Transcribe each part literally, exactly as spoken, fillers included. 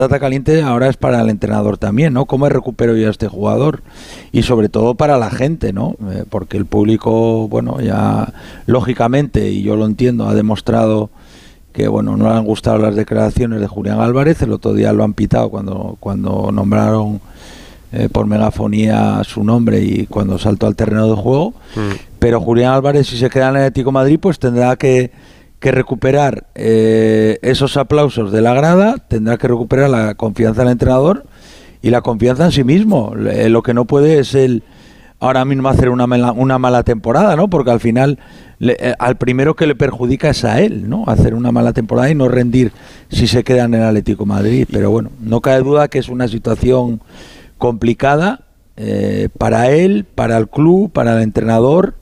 patata caliente ahora es para el entrenador también, ¿no? ¿Cómo recupero yo a este jugador? Y sobre todo para la gente, ¿no? Eh, porque el público, bueno, ya lógicamente, y yo lo entiendo, ha demostrado que, bueno, no le han gustado las declaraciones de Julián Álvarez. El otro día lo han pitado cuando, cuando nombraron eh, por megafonía su nombre y cuando saltó al terreno de juego. Mm. Pero Julián Álvarez, si se queda en el Atlético de Madrid, pues tendrá que que recuperar eh, esos aplausos de la grada, tendrá que recuperar la confianza del entrenador y la confianza en sí mismo. Eh, lo que no puede es el ahora mismo hacer una mala, una mala temporada, ¿no? Porque al final le, eh, al primero que le perjudica es a él, ¿no? Hacer una mala temporada y no rendir si se queda en el Atlético de Madrid. Pero bueno, no cabe duda que es una situación complicada eh, para él, para el club, para el entrenador.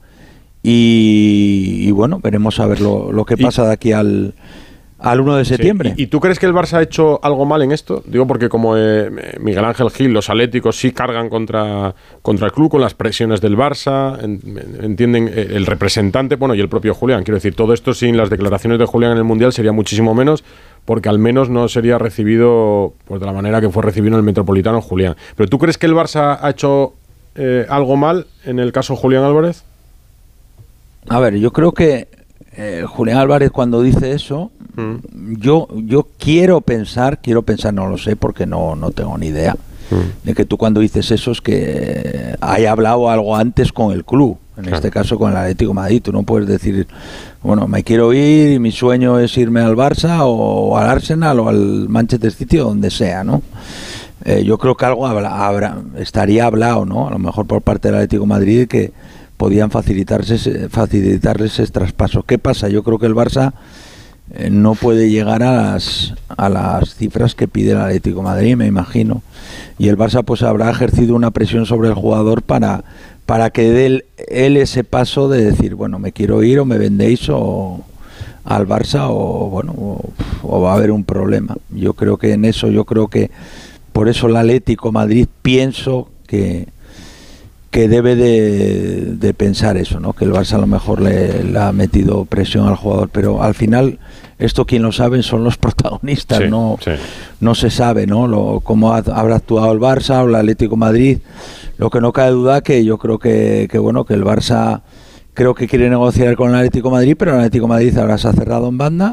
Y, y bueno, veremos a ver lo, lo que pasa de aquí al, al uno de septiembre. Sí. ¿Y, ¿Y tú crees que el Barça ha hecho algo mal en esto? Digo porque como eh, Miguel Ángel Gil, los atléticos sí cargan contra, contra el club con las presiones del Barça, en, entienden eh, el representante, bueno, y el propio Julián. Quiero decir, todo esto sin las declaraciones de Julián en el Mundial sería muchísimo menos, porque al menos no sería recibido pues de la manera que fue recibido en el Metropolitano Julián. ¿Pero tú crees que el Barça ha hecho eh, algo mal en el caso Julián Álvarez? A ver, yo creo que eh, Julián Álvarez cuando dice eso, mm. yo yo quiero pensar, quiero pensar, no lo sé porque no, no tengo ni idea, mm. de que tú cuando dices eso es que haya hablado algo antes con el club, en claro. este caso con el Atlético de Madrid. Tú no puedes decir, bueno, me quiero ir y mi sueño es irme al Barça o al Arsenal o al Manchester City o donde sea, ¿no? Eh, yo creo que algo habrá, habrá, estaría hablado, ¿no? A lo mejor por parte del Atlético de Madrid que podían facilitarse facilitarles ese traspaso. ¿Qué pasa? Yo creo que el Barça eh, no puede llegar a las a las cifras que pide el Atlético de Madrid, me imagino. Y el Barça pues habrá ejercido una presión sobre el jugador para para que dé él, él ese paso de decir, bueno, me quiero ir o me vendéis o al Barça o bueno o, o va a haber un problema. Yo creo que en eso, yo creo que por eso el Atlético de Madrid pienso que que debe de, de pensar eso, ¿no? Que el Barça a lo mejor le, le ha metido presión al jugador, pero al final esto quien lo sabe son los protagonistas, sí, no, sí. no se sabe, ¿no? Lo, cómo ha, habrá actuado el Barça o el Atlético de Madrid. Lo que no cabe duda que yo creo que, que bueno, que el Barça creo que quiere negociar con el Atlético de Madrid, pero el Atlético de Madrid ahora se ha cerrado en banda.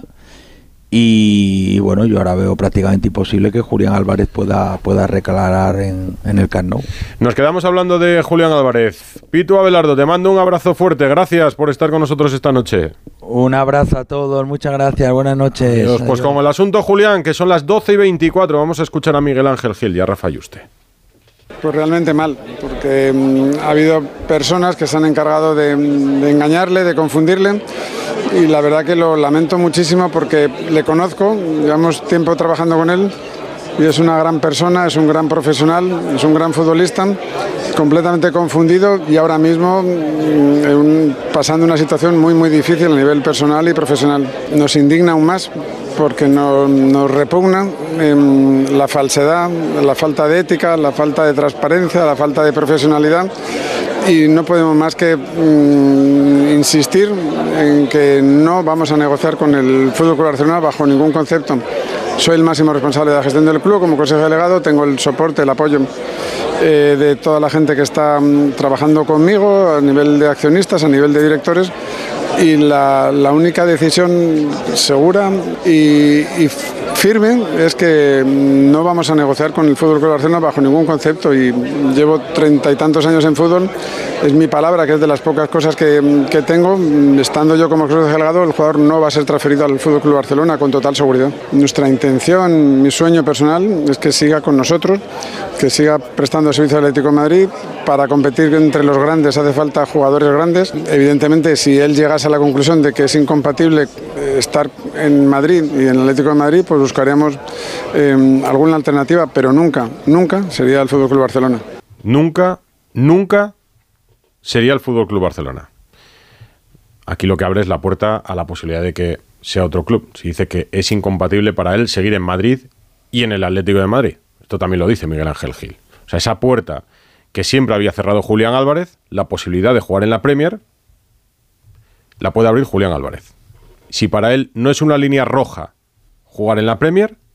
Y bueno, yo ahora veo prácticamente imposible que Julián Álvarez pueda, pueda recalar en, en el Camp Nou. Nos quedamos hablando de Julián Álvarez. Pitu Abelardo, te mando un abrazo fuerte. Gracias por estar con nosotros esta noche. Un abrazo a todos, muchas gracias, buenas noches. Adiós. Pues Adiós. Como el asunto Julián, que son las doce y veinticuatro, vamos a escuchar a Miguel Ángel Gil y a Rafa Yuste. Pues realmente mal, porque mmm, ha habido personas que se han encargado de, de engañarle, de confundirle, y la verdad que lo lamento muchísimo porque le conozco, llevamos tiempo trabajando con él y es una gran persona, es un gran profesional, es un gran futbolista, completamente confundido y ahora mismo mmm, un, pasando una situación muy muy difícil a nivel personal y profesional. Nos indigna aún más porque no, nos repugna eh, la falsedad, la falta de ética, la falta de transparencia, la falta de profesionalidad, y no podemos más que mm, insistir en que no vamos a negociar con el F C Barcelona bajo ningún concepto. Soy el máximo responsable de la gestión del club como consejero delegado, tengo el soporte, el apoyo eh, de toda la gente que está mm, trabajando conmigo a nivel de accionistas, a nivel de directores. Y la, la única decisión segura y, y firme es que no vamos a negociar con el F C Barcelona bajo ningún concepto, y llevo treinta y tantos años en fútbol, es mi palabra, que es de las pocas cosas que, que tengo. Estando yo como consejero delegado, el jugador no va a ser transferido al F C Barcelona con total seguridad. Nuestra intención, mi sueño personal es que siga con nosotros, que siga prestando servicio al Atlético de Madrid. Para competir entre los grandes hace falta jugadores grandes. Evidentemente, si él llegase a la conclusión de que es incompatible estar en Madrid y en el Atlético de Madrid, pues buscaríamos eh, alguna alternativa, pero nunca, nunca sería el F C Barcelona. Nunca, nunca sería el F C Barcelona. Aquí lo que abre es la puerta a la posibilidad de que sea otro club. Se dice que es incompatible para él seguir en Madrid y en el Atlético de Madrid. Esto también lo dice Miguel Ángel Gil. O sea, esa puerta que siempre había cerrado Julián Álvarez, la posibilidad de jugar en la Premier, la puede abrir Julián Álvarez. Si para él no es una línea roja jugar en la Premier,